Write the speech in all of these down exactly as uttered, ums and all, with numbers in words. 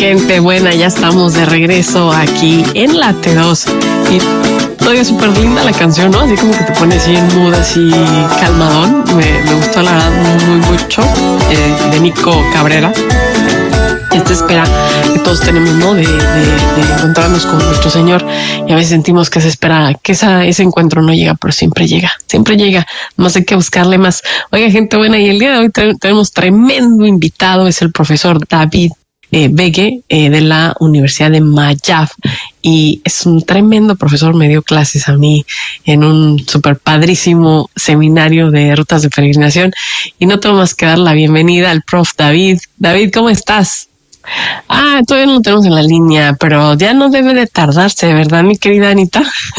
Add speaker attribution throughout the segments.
Speaker 1: Gente buena, ya estamos de regreso aquí en la T dos. Y todavía súper linda la canción, ¿no? Así como que te pone así en mood, así calmadón. Me, me gustó la verdad muy, muy mucho. Eh, de Nico Cabrera. Esta espera que todos tenemos, ¿no? De, de, de encontrarnos con nuestro Señor. Y a veces sentimos que se espera, que esa, ese encuentro no llega, pero siempre llega, siempre llega. Más hay que buscarle más. Oiga, gente buena, y el día de hoy tenemos tremendo invitado. Es el profesor David Eh, Begue eh, de la Universidad de Mayab, y es un tremendo profesor. Me dio clases a mí en un súper padrísimo seminario de rutas de peregrinación, y no tengo más que dar la bienvenida al prof David. David, ¿cómo estás? Ah, todavía no lo tenemos en la línea, pero ya no debe de tardarse, ¿verdad, mi querida Anita?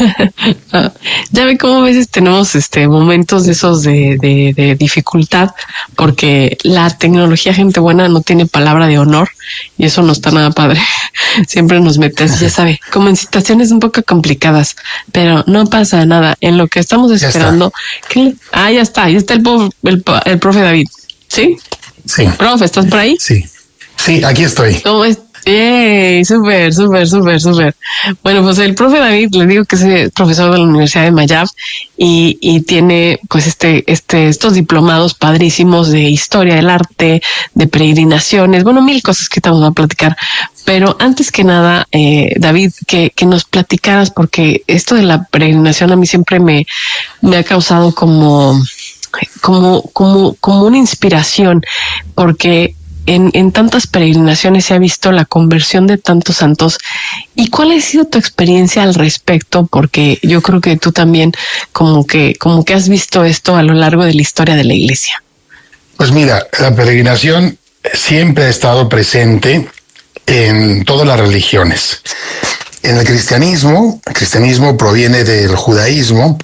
Speaker 1: Ya ve cómo a veces tenemos este momentos de esos de, de, de dificultad, porque la tecnología, gente buena, no tiene palabra de honor, y eso no está nada padre. Siempre nos metes, ya sabe, como en situaciones un poco complicadas, pero no pasa nada. En lo que estamos esperando, ¿qué? Ah, ya está, ya está el, el, el profe David. ¿Sí?
Speaker 2: Sí.
Speaker 1: Profe, ¿estás por ahí?
Speaker 2: Sí. Sí, aquí estoy.
Speaker 1: ¿Cómo es? ¡Yay! Súper, súper, súper, súper. Bueno, pues el profe David, le digo que es profesor de la Universidad de Mayab, y, y tiene pues este, este, estos diplomados padrísimos de historia del arte, de peregrinaciones, bueno, mil cosas que te vamos a platicar. Pero antes que nada, eh, David, que, que nos platicaras, porque esto de la peregrinación a mí siempre me, me ha causado como, como, como, como una inspiración, porque En, en tantas peregrinaciones se ha visto la conversión de tantos santos. ¿Y cuál ha sido tu experiencia al respecto? Porque yo creo que tú también como que, como que has visto esto a lo largo de la historia de la Iglesia.
Speaker 2: Pues mira, la peregrinación siempre ha estado presente en todas las religiones. En el cristianismo, el cristianismo proviene del judaísmo,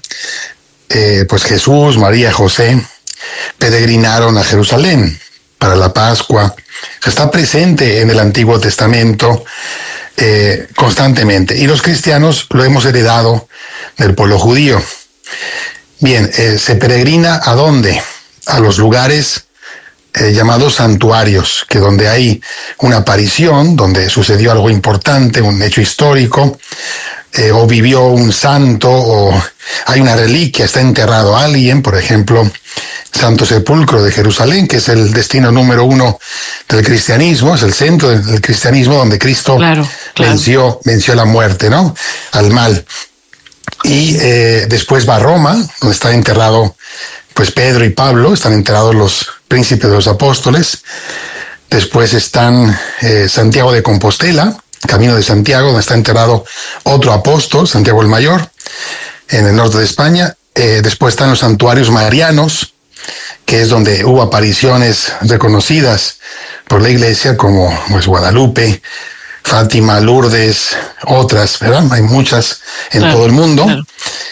Speaker 2: eh, pues Jesús, María, José peregrinaron a Jerusalén para la Pascua. Está presente en el Antiguo Testamento eh, constantemente, y los cristianos lo hemos heredado del pueblo judío. Bien, eh, se peregrina ¿a dónde? A los lugares eh, llamados santuarios, que donde hay una aparición, donde sucedió algo importante, un hecho histórico, eh, o vivió un santo, o hay una reliquia, está enterrado alguien, por ejemplo, Santo Sepulcro de Jerusalén, que es el destino número uno del cristianismo, es el centro del cristianismo, donde Cristo claro, claro. venció, venció la muerte, ¿no? Al mal. Y eh, después va a Roma, donde está enterrado, pues Pedro y Pablo, están enterrados los príncipes de los apóstoles. Después están eh, Santiago de Compostela, Camino de Santiago, donde está enterrado otro apóstol, Santiago el Mayor, en el norte de España. Eh, después están los santuarios marianos, que es donde hubo apariciones reconocidas por la Iglesia, como pues Guadalupe, Fátima, Lourdes, otras, ¿verdad? Hay muchas en claro, todo el mundo. Claro.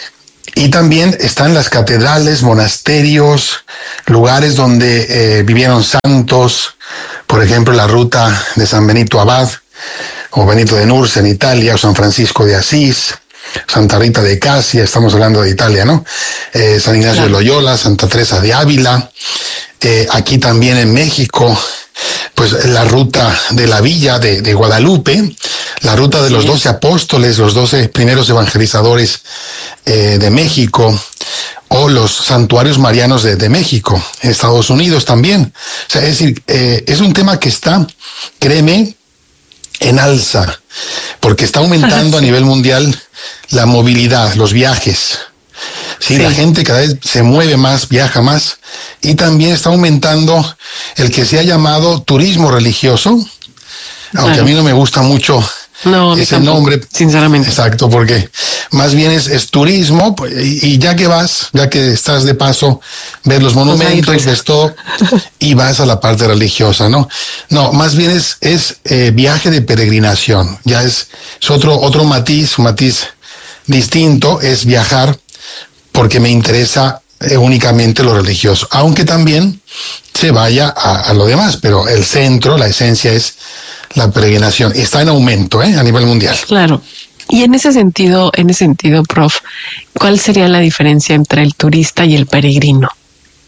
Speaker 2: Y también están las catedrales, monasterios, lugares donde eh, vivieron santos, por ejemplo, la ruta de San Benito Abad, o Benito de Nursia en Italia, o San Francisco de Asís, Santa Rita de Casia, estamos hablando de Italia, ¿no? Eh, San Ignacio claro. de Loyola, Santa Teresa de Ávila, eh, aquí también en México, pues la ruta de la Villa de, de Guadalupe, la ruta de sí. los doce apóstoles, los doce primeros evangelizadores eh, de México, o los santuarios marianos de, de México, Estados Unidos también. O sea, es decir, eh, es un tema que está, créeme, en alza, porque está aumentando a nivel mundial la movilidad, los viajes. Sí, sí, la gente cada vez se mueve más, viaja más, y también está aumentando el que se ha llamado turismo religioso, aunque claro. a mí no me gusta mucho no, ese tampoco, nombre,
Speaker 1: sinceramente.
Speaker 2: Exacto, porque más bien es, es turismo, pues, y, y ya que vas, ya que estás de paso, ves los monumentos, pues ves todo, y vas a la parte religiosa, ¿no? No, más bien es, es eh, viaje de peregrinación, ya es, es otro, otro matiz, un matiz distinto, es viajar porque me interesa eh, únicamente lo religioso, aunque también se vaya a, a lo demás, pero el centro, la esencia es la peregrinación. Está en aumento, ¿eh? A nivel mundial.
Speaker 1: Claro. Y en ese sentido, en ese sentido, prof, ¿cuál sería la diferencia entre el turista y el peregrino?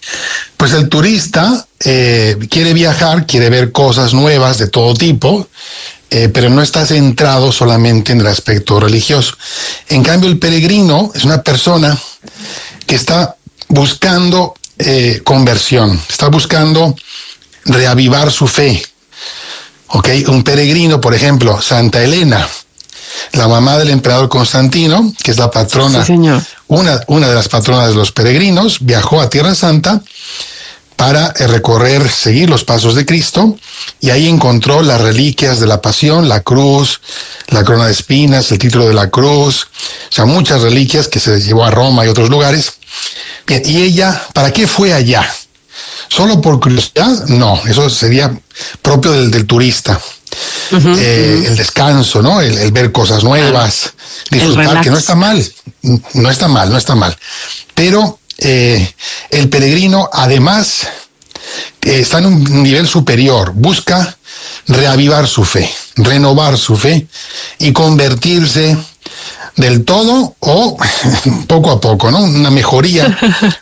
Speaker 2: Pues el turista eh, quiere viajar, quiere ver cosas nuevas de todo tipo, eh, pero no está centrado solamente en el aspecto religioso. En cambio, el peregrino es una persona que está buscando eh, conversión, está buscando reavivar su fe. Okay, un peregrino, por ejemplo, Santa Elena, la mamá del emperador Constantino, que es la patrona,
Speaker 1: sí, señor. Una,
Speaker 2: una de las patronas de los peregrinos, viajó a Tierra Santa para recorrer, seguir los pasos de Cristo, y ahí encontró las reliquias de la pasión, la cruz, la corona de espinas, el título de la cruz, o sea, muchas reliquias que se llevó a Roma y otros lugares. Bien, y ella, ¿para qué fue allá? ¿Solo por curiosidad? No, eso sería propio del, del turista. Uh-huh, eh, uh-huh. El descanso, ¿no? El, el ver cosas nuevas, disfrutar, que no está mal, no está mal, no está mal. Pero eh, el peregrino, además, eh, está en un nivel superior, busca reavivar su fe, renovar su fe y convertirse del todo o poco a poco, ¿no? Una mejoría.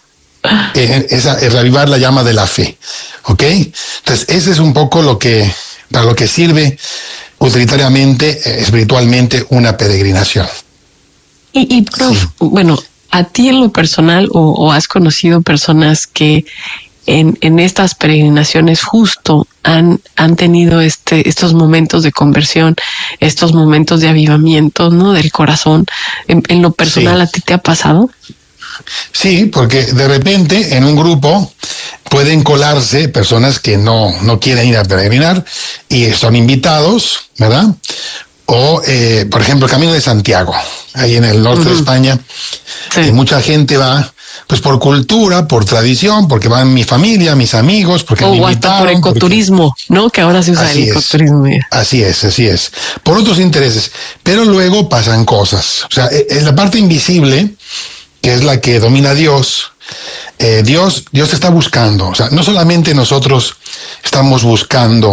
Speaker 2: Eh, esa, es reavivar la llama de la fe, ¿ok? Entonces, ese es un poco lo que, para lo que sirve utilitariamente, eh, espiritualmente, una peregrinación.
Speaker 1: Y, y prof, sí. Bueno, ¿a ti en lo personal o, o has conocido personas que en, en estas peregrinaciones justo han, han tenido este, estos momentos de conversión, estos momentos de avivamiento, ¿no? Del corazón? En, en lo personal, sí. ¿A ti te ha pasado?
Speaker 2: Sí, porque de repente en un grupo pueden colarse personas que no, no quieren ir a peregrinar y son invitados, ¿verdad? O, eh, por ejemplo, el Camino de Santiago, ahí en el norte uh-huh. de España, sí. eh, mucha gente va, pues por cultura, por tradición, porque van mi familia, mis amigos, porque
Speaker 1: o
Speaker 2: me
Speaker 1: invitaron. O hasta por ecoturismo, porque... ¿no? Que ahora se usa así el ecoturismo.
Speaker 2: Es, así es, así es. Por otros intereses. Pero luego pasan cosas. O sea, es la parte invisible, que es la que domina a Dios. Eh, Dios, Dios te está buscando. O sea, no solamente nosotros estamos buscando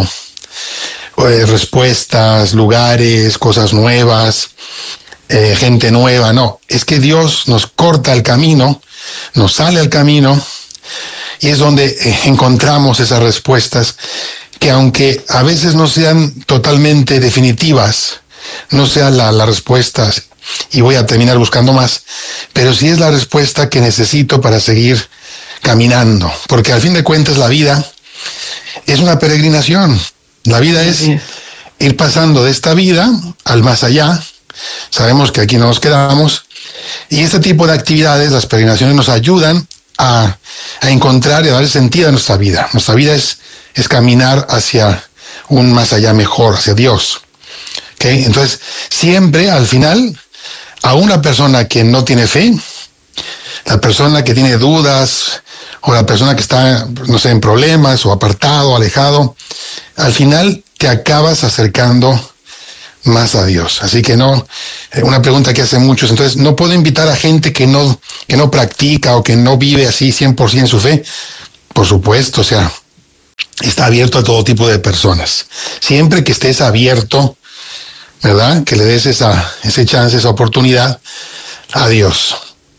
Speaker 2: eh, respuestas, lugares, cosas nuevas, eh, gente nueva, no. Es que Dios nos corta el camino, nos sale al camino, y es donde eh, encontramos esas respuestas que, aunque a veces no sean totalmente definitivas, no sean la, las respuestas y voy a terminar buscando más, pero sí es la respuesta que necesito para seguir caminando, porque al fin de cuentas la vida es una peregrinación. La vida es ir pasando de esta vida al más allá. Sabemos que aquí no nos quedamos, y este tipo de actividades, las peregrinaciones, nos ayudan a, a encontrar y a dar sentido a nuestra vida. Nuestra vida es, es caminar hacia un más allá mejor, hacia Dios. ¿Okay? Entonces, siempre al final, a una persona que no tiene fe, la persona que tiene dudas, o la persona que está, no sé, en problemas, o apartado, alejado, al final te acabas acercando más a Dios. Así que no, una pregunta que hacen muchos, entonces, ¿no puedo invitar a gente que no, que no practica o que no vive así cien por ciento su fe? Por supuesto, o sea, está abierto a todo tipo de personas. Siempre que estés abierto, ¿verdad? Que le des esa, ese chance, esa oportunidad a Dios.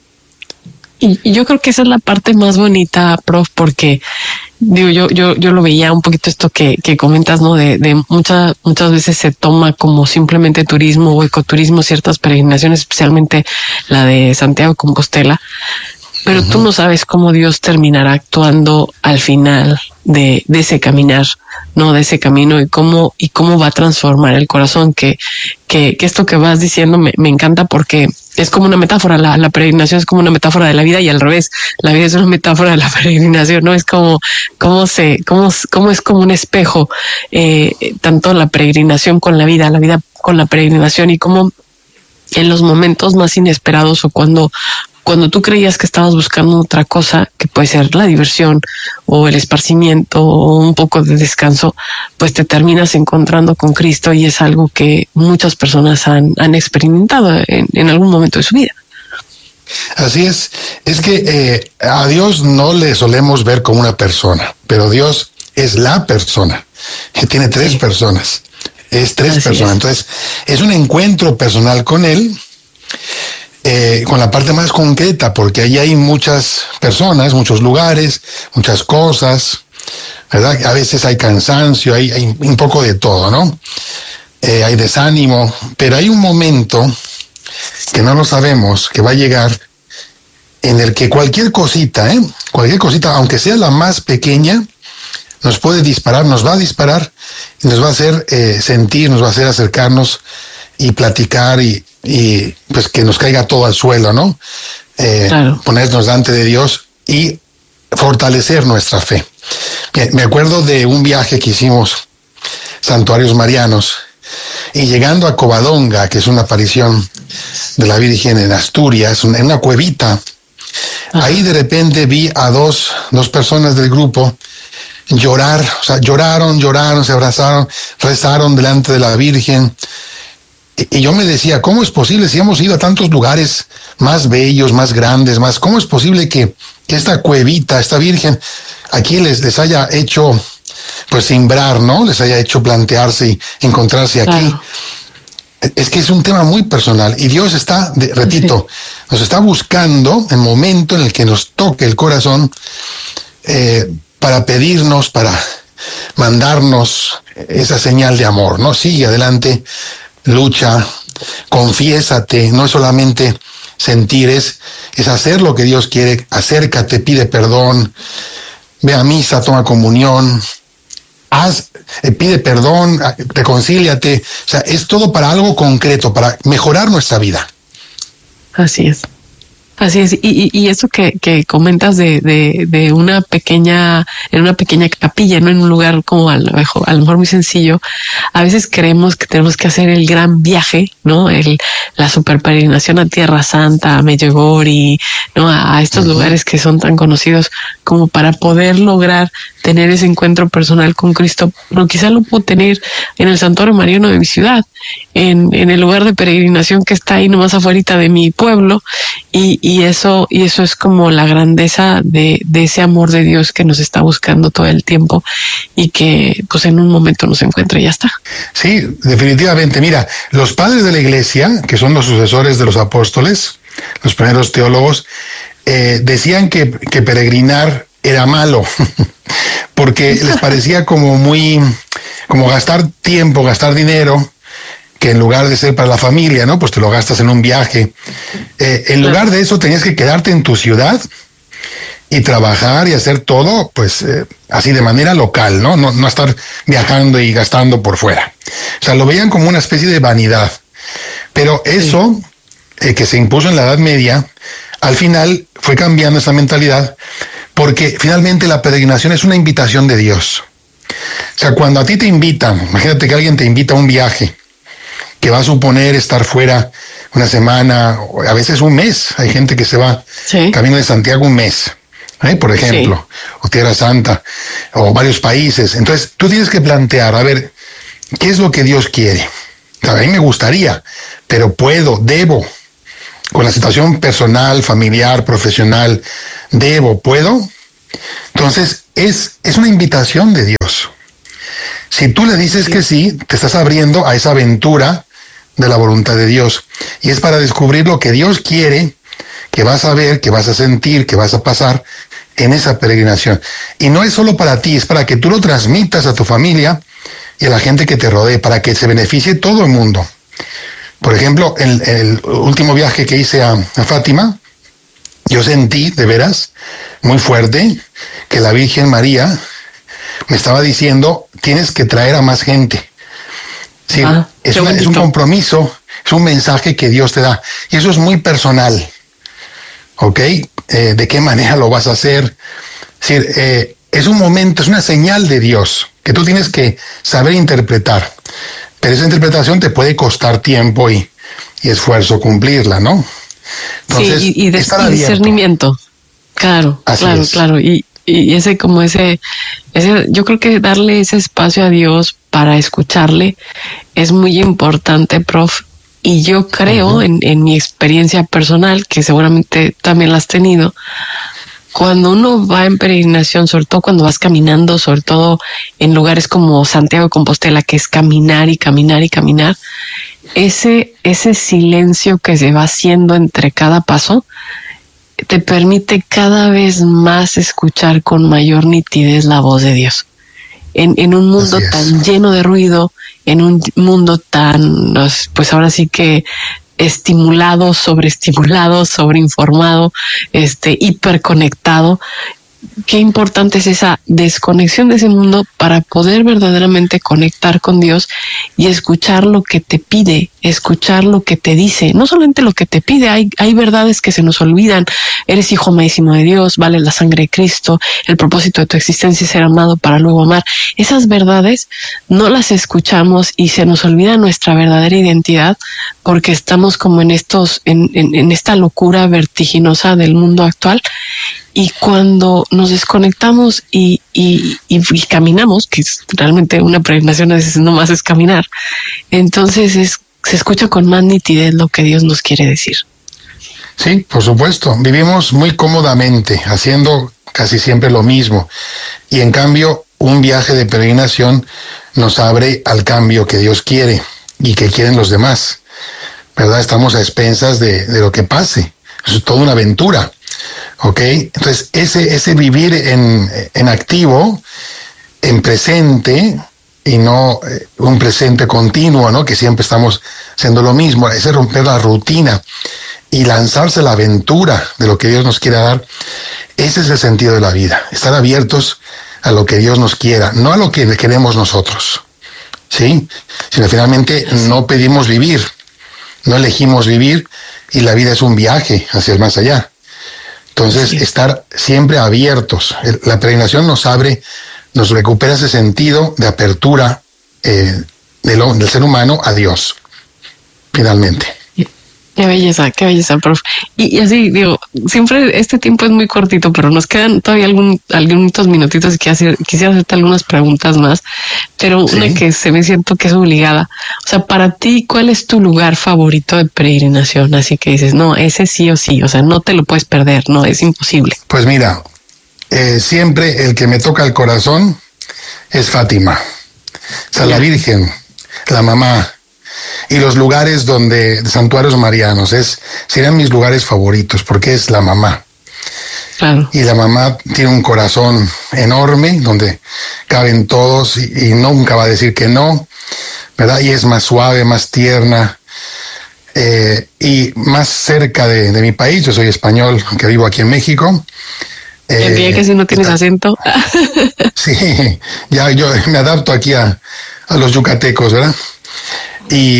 Speaker 1: Y, y yo creo que esa es la parte más bonita, prof, porque digo, yo, yo, yo lo veía un poquito esto que, que comentas, ¿no? De, de muchas, muchas veces se toma como simplemente turismo o ecoturismo ciertas peregrinaciones, especialmente la de Santiago de Compostela, pero uh-huh. tú no sabes cómo Dios terminará actuando al final de, de ese caminar, ¿no? De ese camino, y cómo, y cómo va a transformar el corazón, que, que, que esto que vas diciendo me, me encanta, porque es como una metáfora, la, la peregrinación es como una metáfora de la vida, y al revés, la vida es una metáfora de la peregrinación, ¿no? Es como, cómo se, cómo, cómo es como un espejo, eh, tanto la peregrinación con la vida, la vida con la peregrinación, y cómo en los momentos más inesperados, o cuando Cuando tú creías que estabas buscando otra cosa, que puede ser la diversión o el esparcimiento o un poco de descanso, pues te terminas encontrando con Cristo, y es algo que muchas personas han, han experimentado en, en algún momento de su vida.
Speaker 2: Así es. Es que eh, a Dios no le solemos ver como una persona, pero Dios es la persona, que tiene tres sí. personas. Es tres Así personas. Es. Entonces, es un encuentro personal con Él. eh, con la parte más concreta, porque ahí hay muchas personas, muchos lugares, muchas cosas, ¿verdad? A veces hay cansancio, hay, hay un poco de todo, ¿no? Eh, hay desánimo, pero hay un momento que no lo sabemos, que va a llegar, en el que cualquier cosita, ¿eh? cualquier cosita, aunque sea la más pequeña, nos puede disparar, nos va a disparar, y nos va a hacer eh, sentir, nos va a hacer acercarnos y platicar y, y pues que nos caiga todo al suelo, ¿no? Eh, claro. Ponernos delante de Dios y fortalecer nuestra fe. Me acuerdo de un viaje que hicimos, Santuarios Marianos, y llegando a Covadonga, que es una aparición de la Virgen en Asturias, en una cuevita, ajá, ahí de repente vi a dos, dos personas del grupo llorar, o sea, lloraron, lloraron, se abrazaron, rezaron delante de la Virgen. Y, y yo me decía, ¿cómo es posible si hemos ido a tantos lugares más bellos, más grandes, más, cómo es posible que, que esta cuevita, esta Virgen, aquí les, les haya hecho, pues, simbrar, ¿no? Les haya hecho plantearse y encontrarse aquí. Claro. Es que es un tema muy personal y Dios está, de, repito, sí, nos está buscando el momento en el que nos toque el corazón eh, para pedirnos, para mandarnos esa señal de amor, ¿no? Sigue adelante, lucha, confiésate, no es solamente sentir, es, es hacer lo que Dios quiere, acércate, pide perdón, ve a misa, toma comunión, haz, eh, pide perdón, reconcíliate, o sea, es todo para algo concreto, para mejorar nuestra vida.
Speaker 1: Así es. Así es, y, y, y eso que, que comentas de, de, de una pequeña, en una pequeña capilla, no en un lugar como a lo mejor, a lo mejor muy sencillo, a veces creemos que tenemos que hacer el gran viaje, ¿no? El, la super peregrinación a Tierra Santa, a Medjugorje, ¿no? A, a estos uh-huh. lugares que son tan conocidos como para poder lograr tener ese encuentro personal con Cristo. Pero quizá lo puedo tener en el Santuario Mariano de mi ciudad, en, en el lugar de peregrinación que está ahí nomás afuera de mi pueblo, y, y eso, y eso es como la grandeza de, de ese amor de Dios que nos está buscando todo el tiempo y que pues en un momento nos encuentra y ya está.
Speaker 2: Sí, definitivamente. Mira, los padres de la Iglesia, que son los sucesores de los apóstoles, los primeros teólogos, eh, decían que, que peregrinar era malo, porque les parecía como muy, como gastar tiempo, gastar dinero, que en lugar de ser para la familia, ¿no? Pues te lo gastas en un viaje. Eh, en lugar de eso tenías que quedarte en tu ciudad y trabajar y hacer todo, pues, eh, así de manera local, ¿no? ¿no? No estar viajando y gastando por fuera. O sea, lo veían como una especie de vanidad. Pero eso, eh, que se impuso en la Edad Media, al final fue cambiando esa mentalidad, porque finalmente la peregrinación es una invitación de Dios. O sea, cuando a ti te invitan, imagínate que alguien te invita a un viaje, que va a suponer estar fuera una semana, o a veces un mes. Hay gente que se va sí. camino de Santiago un mes, ¿eh? por ejemplo, sí. o Tierra Santa, o varios países. Entonces, tú tienes que plantear, a ver, ¿qué es lo que Dios quiere? A mí me gustaría, pero puedo, debo, con la situación personal, familiar, profesional, debo, puedo. Entonces, es, es una invitación de Dios. Si tú le dices sí. que sí, te estás abriendo a esa aventura de la voluntad de Dios. Y es para descubrir lo que Dios quiere, que vas a ver, que vas a sentir, que vas a pasar en esa peregrinación. Y no es solo para ti, es para que tú lo transmitas a tu familia y a la gente que te rodee, para que se beneficie todo el mundo. Por ejemplo, en el último viaje que hice a, a Fátima, yo sentí, de veras, muy fuerte, que la Virgen María me estaba diciendo, tienes que traer a más gente. Sí, ah, es, una, es un compromiso, es un mensaje que Dios te da. Y eso es muy personal. ¿Ok? Eh, ¿De qué manera lo vas a hacer? Es decir, eh, es un momento, es una señal de Dios que tú tienes que saber interpretar. Pero esa interpretación te puede costar tiempo y, y esfuerzo cumplirla, ¿no?
Speaker 1: Entonces, sí, y, y, de, y discernimiento. Claro, Así claro, es. claro. Y, y ese como ese, ese, yo creo que darle ese espacio a Dios para escucharle es muy importante, prof. Y yo creo, uh-huh. en, en mi experiencia personal, que seguramente también la has tenido, cuando uno va en peregrinación, sobre todo cuando vas caminando, sobre todo en lugares como Santiago de Compostela, que es caminar y caminar y caminar, ese, ese silencio que se va haciendo entre cada paso te permite cada vez más escuchar con mayor nitidez la voz de Dios. En, en un mundo tan lleno de ruido, en un mundo tan, pues ahora sí que estimulado, sobreestimulado, sobreinformado, este, hiperconectado. Qué importante es esa desconexión de ese mundo para poder verdaderamente conectar con Dios y escuchar lo que te pide, escuchar lo que te dice. No solamente lo que te pide, hay, hay verdades que se nos olvidan. Eres hijo amadísimo de Dios, vale la sangre de Cristo, el propósito de tu existencia es ser amado para luego amar. Esas verdades no las escuchamos y se nos olvida nuestra verdadera identidad porque estamos como en estos, en, en, en esta locura vertiginosa del mundo actual. Y cuando nos desconectamos y, y, y, y caminamos, que es realmente una peregrinación a veces nomás es caminar, entonces es, se escucha con más nitidez lo que Dios nos quiere decir.
Speaker 2: Sí, por supuesto. Vivimos muy cómodamente, haciendo casi siempre lo mismo. Y en cambio, un viaje de peregrinación nos abre al cambio que Dios quiere y que quieren los demás. ¿Verdad? Estamos a expensas de, de lo que pase. Es toda una aventura. ¿Ok? Entonces, ese, ese vivir en, en activo, en presente, y no eh, un presente continuo, ¿no? Que siempre estamos haciendo lo mismo, ese romper la rutina y lanzarse a la aventura de lo que Dios nos quiera dar, ese es el sentido de la vida, estar abiertos a lo que Dios nos quiera, no a lo que queremos nosotros, ¿sí? Sino finalmente no pedimos vivir, no elegimos vivir, y la vida es un viaje hacia el más allá. Entonces, sí. Estar siempre abiertos. La peregrinación nos abre, nos recupera ese sentido de apertura eh, de lo, del ser humano a Dios, finalmente.
Speaker 1: Qué belleza, qué belleza, profe. Y, y así, digo, siempre este tiempo es muy cortito, pero nos quedan todavía algún, algunos minutitos y quisiera, hacer, quisiera hacerte algunas preguntas más, pero sí. Una que se me siento que es obligada. O sea, para ti, ¿cuál es tu lugar favorito de peregrinación? Así que dices, no, ese sí o sí, o sea, no te lo puedes perder, no, es imposible.
Speaker 2: Pues mira, eh, siempre el que me toca el corazón es Fátima. O sea, la Virgen, la mamá, y los lugares donde, de santuarios marianos, es, serían mis lugares favoritos, porque es la mamá.
Speaker 1: Claro.
Speaker 2: Y la mamá tiene un corazón enorme, donde caben todos, y, y nunca va a decir que no, ¿verdad? Y es más suave, más tierna, eh, y más cerca de, de mi país. Yo soy español, aunque vivo aquí en México.
Speaker 1: El día eh, que si no tienes acento.
Speaker 2: Sí, ya yo me adapto aquí a, a los yucatecos, ¿verdad? Y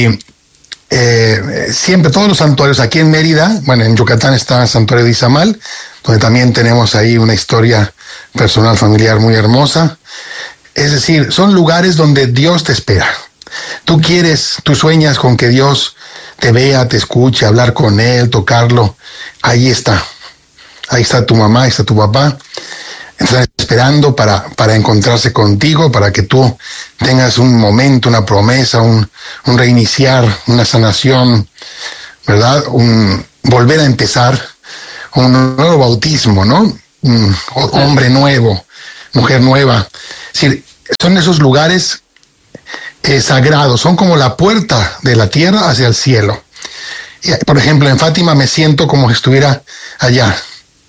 Speaker 2: eh, siempre todos los santuarios aquí en Mérida, bueno, en Yucatán está el santuario de Izamal, donde también tenemos ahí una historia personal, familiar muy hermosa. Es decir, son lugares donde Dios te espera. Tú quieres, tú sueñas con que Dios te vea, te escuche, hablar con Él, tocarlo. Ahí está. Ahí está tu mamá, ahí está tu papá. Están esperando para, para encontrarse contigo, para que tú tengas un momento, una promesa, un, un reiniciar, una sanación, ¿verdad? Un volver a empezar, un nuevo bautismo, ¿no? Un hombre nuevo, mujer nueva. Es decir, son esos lugares eh, sagrados, son como la puerta de la tierra hacia el cielo. Y, por ejemplo, en Fátima me siento como si estuviera allá.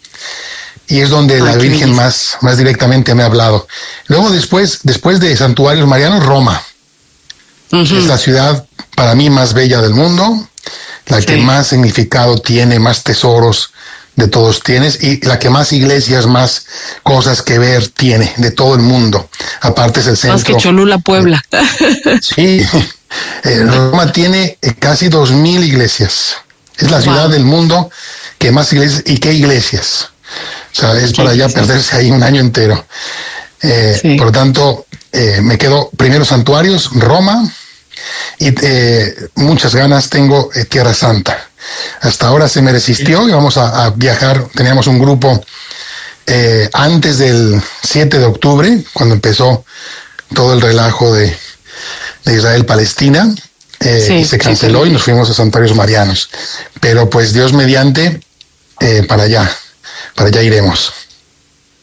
Speaker 2: Y es donde Ay, la Virgen más, más directamente me ha hablado. Luego después, después de santuarios marianos, Roma. Uh-huh. Es la ciudad para mí más bella del mundo, la sí. que más significado tiene, más tesoros de todos tienes, y la que más iglesias, más cosas que ver tiene de todo el mundo. Aparte es el centro.
Speaker 1: Más que Cholula, Puebla.
Speaker 2: Sí, eh, Roma tiene casi dos mil iglesias. Es la ciudad wow. del mundo que más iglesias, ¿y qué iglesias? O sea, es sí, para ya sí. perderse ahí un año entero. Eh, sí. Por lo tanto, eh, me quedo primero santuarios, Roma, y eh, muchas ganas tengo eh, Tierra Santa. Hasta ahora se me resistió, sí. íbamos a, a viajar, teníamos un grupo eh, antes del siete de octubre, cuando empezó todo el relajo de, de Israel-Palestina, eh, sí, y se canceló sí. y nos fuimos a santuarios marianos. Pero pues Dios mediante, eh, para allá. Para allá iremos.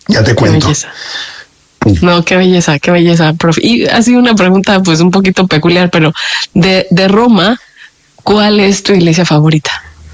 Speaker 2: Ya te cuento.
Speaker 1: No, qué belleza, qué belleza, profe. Y ha sido una pregunta pues un poquito peculiar, pero de, de Roma, ¿cuál es tu iglesia favorita?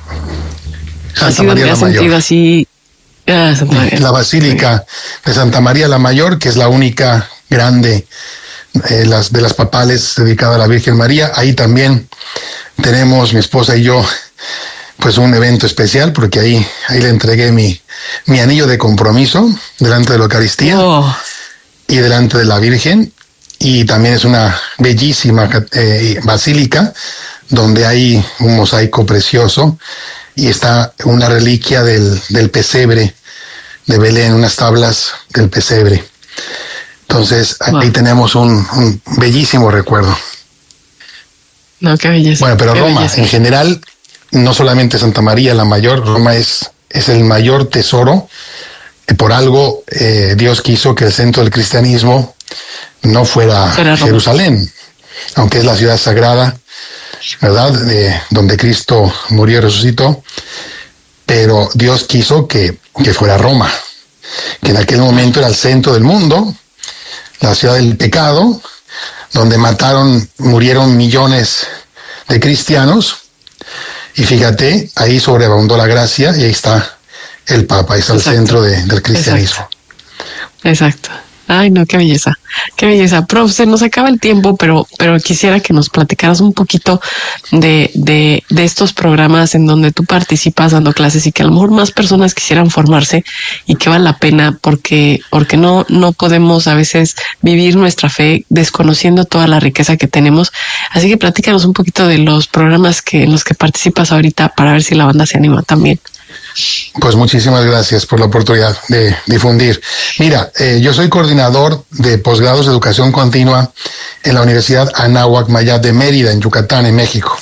Speaker 2: Santa María la Mayor.
Speaker 1: Así, ah, Santa María.
Speaker 2: La Basílica de Santa María la Mayor, que es la única grande eh, las, de las papales dedicada a la Virgen María. Ahí también tenemos mi esposa y yo pues un evento especial, porque ahí, ahí le entregué mi, mi anillo de compromiso delante de la Eucaristía oh. y delante de la Virgen. Y también es una bellísima eh, basílica donde hay un mosaico precioso y está una reliquia del, del pesebre de Belén, unas tablas del pesebre. Entonces, ahí wow. tenemos un, un bellísimo recuerdo.
Speaker 1: No, qué belleza.
Speaker 2: Bueno, pero
Speaker 1: qué
Speaker 2: Roma,
Speaker 1: belleza.
Speaker 2: en general, no solamente Santa María la Mayor, Roma es, es el mayor tesoro. Por algo, eh, Dios quiso que el centro del cristianismo no fuera Jerusalén, aunque es la ciudad sagrada, ¿verdad? De, donde Cristo murió y resucitó, pero Dios quiso que, que fuera Roma, que en aquel momento era el centro del mundo, la ciudad del pecado, donde mataron, murieron millones de cristianos, y fíjate, ahí sobreabundó la gracia, y ahí está el Papa, ahí está Exacto. el centro de, del cristianismo.
Speaker 1: Exacto. Exacto. Ay, no, qué belleza, qué belleza. Prof, se nos acaba el tiempo, pero, pero quisiera que nos platicaras un poquito de, de, de estos programas en donde tú participas dando clases y que a lo mejor más personas quisieran formarse y que vale la pena porque, porque no, no podemos a veces vivir nuestra fe desconociendo toda la riqueza que tenemos. Así que platícanos un poquito de los programas que, en los que participas ahorita para ver si la banda se anima también.
Speaker 2: Pues muchísimas gracias por la oportunidad de difundir. Mira, eh, yo soy coordinador de posgrados de educación continua en la Universidad Anáhuac Mayab de Mérida, en Yucatán, en México.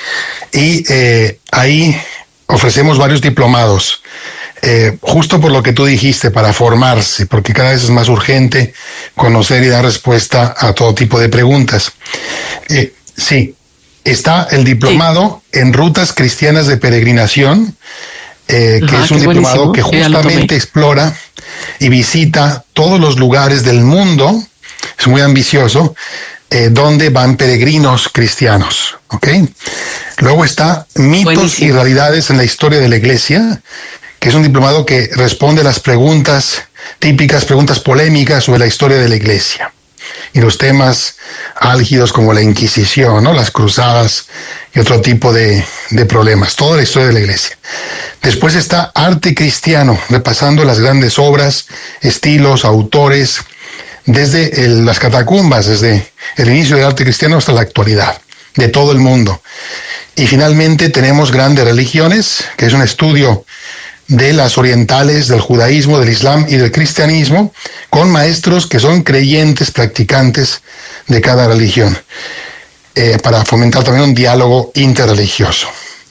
Speaker 2: Y eh, ahí ofrecemos varios diplomados, eh, justo por lo que tú dijiste, para formarse, porque cada vez es más urgente conocer y dar respuesta a todo tipo de preguntas. Eh, sí, está el diplomado sí. en rutas cristianas de peregrinación, Eh, que Ajá, es un diplomado que justamente explora y visita todos los lugares del mundo, es muy ambicioso, eh, donde van peregrinos cristianos, ¿ok? Luego está Mitos buenísimo. y Realidades en la Historia de la Iglesia, que es un diplomado que responde a las preguntas típicas, preguntas polémicas sobre la historia de la Iglesia y los temas álgidos como la Inquisición, ¿no? Las cruzadas y otro tipo de, de problemas, toda la historia de la Iglesia. Después está Arte Cristiano, repasando las grandes obras, estilos, autores, desde el, las catacumbas, desde el inicio del arte cristiano hasta la actualidad, de todo el mundo. Y finalmente tenemos Grandes Religiones, que es un estudio de las orientales, del judaísmo, del islam y del cristianismo, con maestros que son creyentes, practicantes de cada religión, eh, para fomentar también un diálogo interreligioso.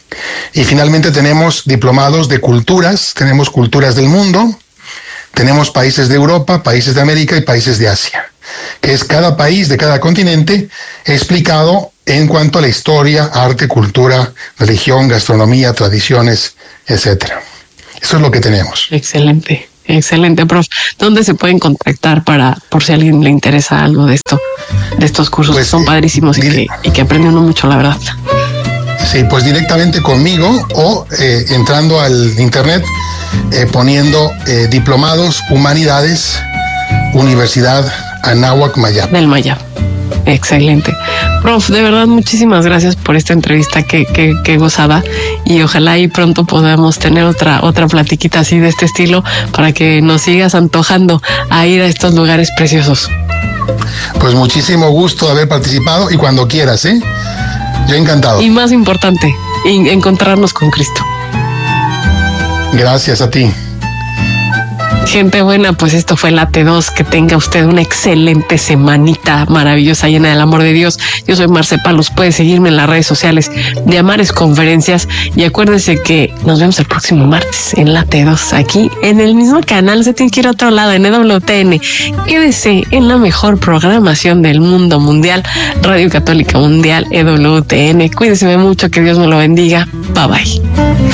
Speaker 2: Y finalmente tenemos diplomados de culturas, tenemos culturas del mundo, tenemos países de Europa, países de América y países de Asia, que es cada país de cada continente explicado en cuanto a la historia, arte, cultura, religión, gastronomía, tradiciones, etcétera. Eso es lo que tenemos.
Speaker 1: Excelente, excelente, prof. ¿Dónde se pueden contactar para, por si a alguien le interesa algo de esto, de estos cursos pues, que son padrísimos y que, y que aprende uno mucho, la verdad?
Speaker 2: Sí, pues directamente conmigo o eh, entrando al internet, eh, poniendo eh, diplomados, humanidades, Universidad Anáhuac Mayab.
Speaker 1: Del Mayab. Excelente. Prof, de verdad, muchísimas gracias por esta entrevista, que, que, que gozada, y ojalá y pronto podamos tener otra, otra platiquita así de este estilo para que nos sigas antojando a ir a estos lugares preciosos.
Speaker 2: Pues muchísimo gusto de haber participado y cuando quieras, ¿eh? Yo encantado.
Speaker 1: Y más importante, encontrarnos con Cristo.
Speaker 2: Gracias a ti.
Speaker 1: Gente buena, pues esto fue la T dos. Que tenga usted una excelente semanita maravillosa, llena del amor de Dios. Yo soy Marce Palos. Puede seguirme en las redes sociales de Amares Conferencias. Y acuérdense que nos vemos el próximo martes en la T dos, aquí en el mismo canal. Se tiene que ir a otro lado, en E W T N. Quédese en la mejor programación del mundo mundial, Radio Católica Mundial, E W T N. Cuídese mucho, que Dios me lo bendiga. Bye bye.